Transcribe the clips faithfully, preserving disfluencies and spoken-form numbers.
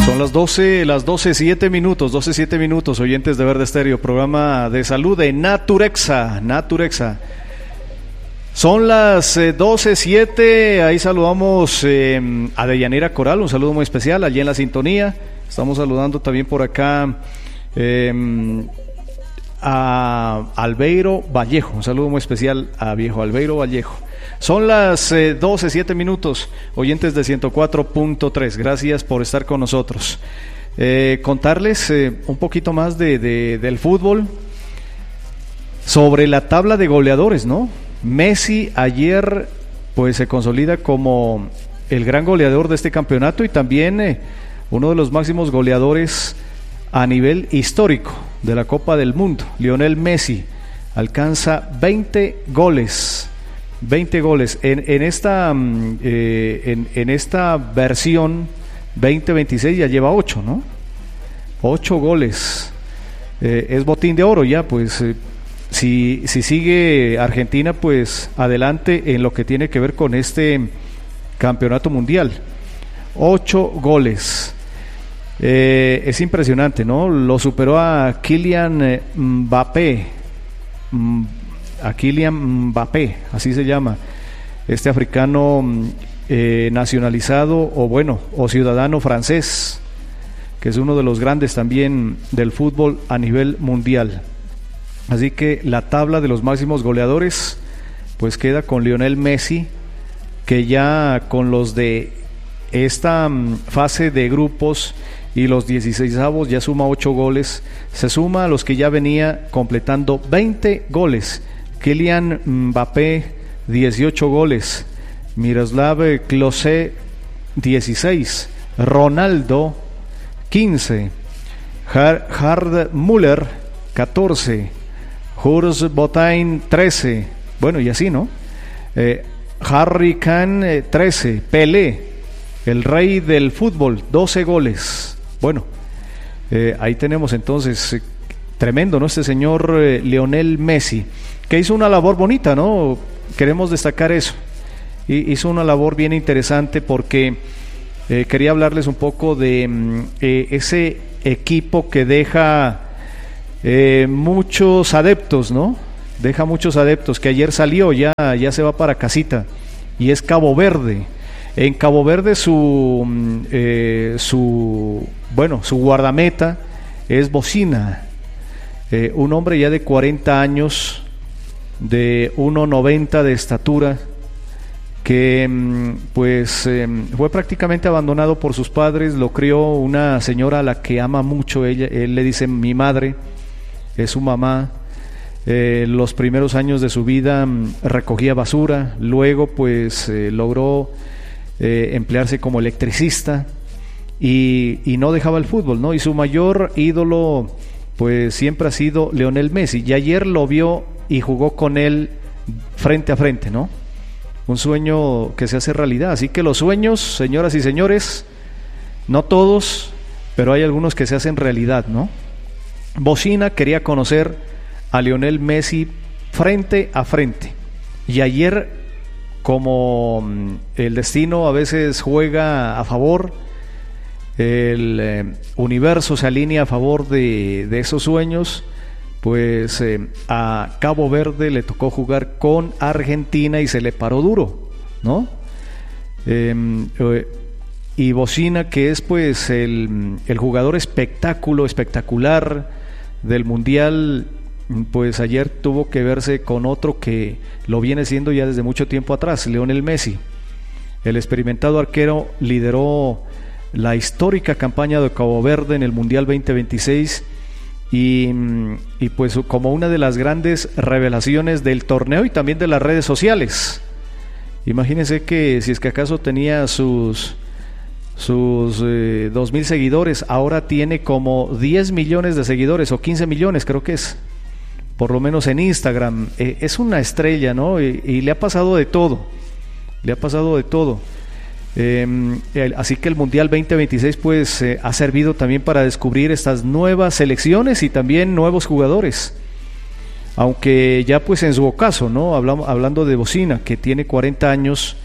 las doce, las doce, siete minutos, doce, siete minutos, oyentes de Verde Estéreo, programa de salud de Naturexa, Naturexa. Son las eh, doce, siete, ahí saludamos eh, a Deyanira Coral, un saludo muy especial, allí en la sintonía. Estamos saludando también por acá eh, a Albeiro Vallejo, un saludo muy especial a viejo Albeiro Vallejo. Son las eh, doce, siete minutos, oyentes de ciento cuatro punto tres, gracias por estar con nosotros. Eh, contarles eh, un poquito más de, de, del fútbol, sobre la tabla de goleadores, ¿no? Messi ayer pues se consolida como el gran goleador de este campeonato y también eh, uno de los máximos goleadores a nivel histórico de la Copa del Mundo. Lionel Messi alcanza veinte goles. veinte goles en, en esta eh, en, en esta versión veinte veintiséis ya lleva ocho, ¿no? ocho goles. Eh, es botín de oro ya, pues eh, si, si sigue Argentina pues adelante en lo que tiene que ver con este campeonato mundial. ocho goles. Eh, es impresionante, ¿no? Lo superó a Kylian Mbappé. a Kylian Mbappé, así se llama, este africano eh, nacionalizado o bueno, o ciudadano francés, que es uno de los grandes también del fútbol a nivel mundial. Así que la tabla de los máximos goleadores pues queda con Lionel Messi, que ya con los de esta um, fase de grupos y los dieciseisavos ya suma ocho goles, se suma a los que ya venía completando veinte goles. Kylian Mbappé, dieciocho goles, Miroslav Klose, dieciséis, Ronaldo, quince, Gerd Müller, catorce, Urs Botain, trece, bueno, y así, ¿no? Eh, Harry Kane, eh, trece, Pelé, el rey del fútbol, doce goles. Bueno, eh, ahí tenemos entonces, eh, tremendo, ¿no? Este señor eh, Lionel Messi, que hizo una labor bonita, ¿no? Queremos destacar eso. Y hizo una labor bien interesante porque eh, quería hablarles un poco de eh, ese equipo que deja eh, muchos adeptos, ¿no? Deja muchos adeptos, que ayer salió, ya, ya se va para casita, y es Cabo Verde. En Cabo Verde su, eh, su, bueno, su guardameta es Bocina, eh, un hombre ya de cuarenta años, de uno noventa de estatura, que pues eh, fue prácticamente abandonado por sus padres. Lo crió una señora a la que ama mucho, ella, él le dice mi madre, es su mamá. Eh, los primeros años de su vida recogía basura, luego pues eh, logró eh, emplearse como electricista y, y no dejaba el fútbol, ¿no? Y su mayor ídolo pues siempre ha sido Lionel Messi, y ayer lo vio y jugó con él frente a frente, ¿no? Un sueño que se hace realidad. Así que los sueños, señoras y señores, no todos, pero hay algunos que se hacen realidad, ¿no? Bocina quería conocer a Lionel Messi frente a frente, y ayer, como el destino a veces juega a favor, el eh, universo se alinea a favor de, de esos sueños, pues eh, a Cabo Verde le tocó jugar con Argentina y se le paró duro, ¿no? Eh, eh, y Bocina, que es pues el, el jugador espectáculo, espectacular del Mundial, pues ayer tuvo que verse con otro que lo viene siendo ya desde mucho tiempo atrás, Lionel Messi. El experimentado arquero lideró la histórica campaña de Cabo Verde en el Mundial veinte veintiséis y, y pues como una de las grandes revelaciones del torneo y también de las redes sociales. Imagínense que si es que acaso tenía sus sus eh, dos mil seguidores, ahora tiene como diez millones de seguidores o quince millones, creo que es, por lo menos en Instagram. Eh, es una estrella, ¿no? Y, y le ha pasado de todo, le ha pasado de todo. Eh, el, así que el Mundial veinte veintiséis pues eh, ha servido también para descubrir estas nuevas selecciones y también nuevos jugadores, aunque ya pues en su ocaso, ¿no? Hablamos, hablando de Bocina, que tiene cuarenta años,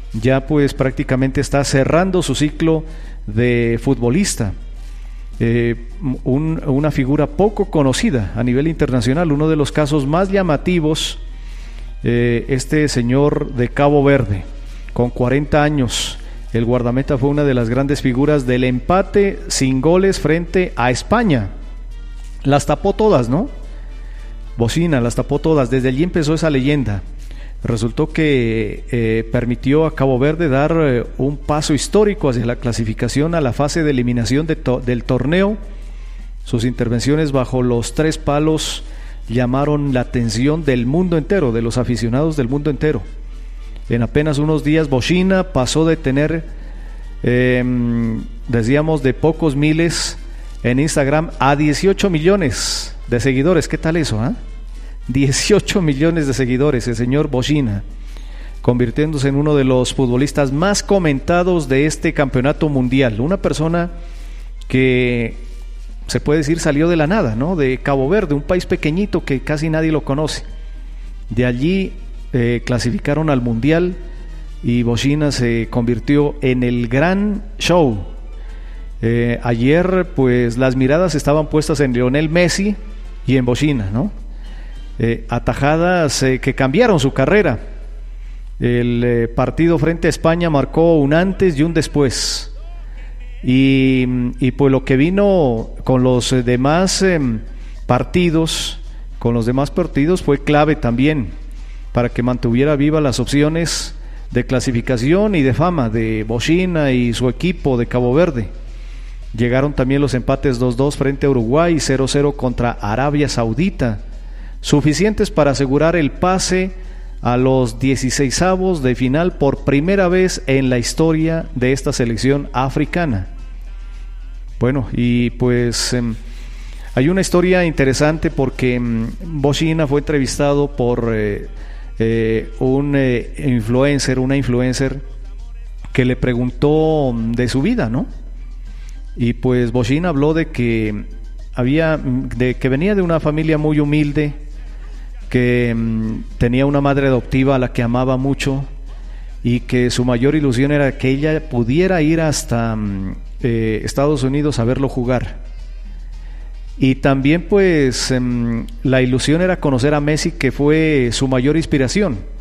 ya pues prácticamente está cerrando su ciclo de futbolista. Eh, un, una figura poco conocida a nivel internacional, uno de los casos más llamativos, eh, este señor de Cabo Verde, con cuarenta años, el guardameta fue una de las grandes figuras del empate sin goles frente a España. Las tapó todas, ¿no? Bocina las tapó todas, desde allí empezó esa leyenda. Resultó que eh, permitió a Cabo Verde dar eh, un paso histórico hacia la clasificación a la fase de eliminación de to- del torneo. Sus intervenciones bajo los tres palos llamaron la atención del mundo entero, de los aficionados del mundo entero. En apenas unos días Bocina pasó de tener, eh, decíamos, de pocos miles en Instagram a dieciocho millones de seguidores. ¿Qué tal eso, ah? ¿eh? dieciocho millones de seguidores, el señor Bocina, convirtiéndose en uno de los futbolistas más comentados de este campeonato mundial. Una persona que se puede decir salió de la nada, ¿no? De Cabo Verde, un país pequeñito que casi nadie lo conoce. De allí eh, clasificaron al mundial y Bocina se convirtió en el gran show. Eh, ayer, pues las miradas estaban puestas en Lionel Messi y en Bocina, ¿no? Eh, atajadas eh, que cambiaron su carrera. El eh, partido frente a España marcó un antes y un después, y, y pues lo que vino con los demás eh, partidos con los demás partidos fue clave también para que mantuviera vivas las opciones de clasificación y de fama de Bocina y su equipo de Cabo Verde. Llegaron también los empates dos dos frente a Uruguay y cero cero contra Arabia Saudita, suficientes para asegurar el pase a los dieciseisavos de final por primera vez en la historia de esta selección africana. Bueno, y pues eh, hay una historia interesante porque eh, Bocina fue entrevistado por eh, eh, un eh, influencer, una influencer que le preguntó de su vida, ¿no? Y pues Bocina habló de que había, de que venía de una familia muy humilde, que um, tenía una madre adoptiva a la que amaba mucho y que su mayor ilusión era que ella pudiera ir hasta um, eh, Estados Unidos a verlo jugar. Y también pues um, la ilusión era conocer a Messi, que fue su mayor inspiración.